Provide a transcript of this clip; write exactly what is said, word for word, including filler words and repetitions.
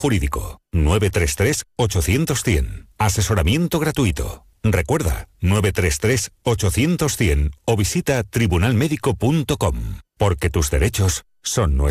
Jurídico. nueve tres tres, ochocientos, cien. Asesoramiento gratuito. Recuerda, nueve tres tres, ochocientos, cien o visita tribunal médico punto com. Porque tus derechos son nuestros.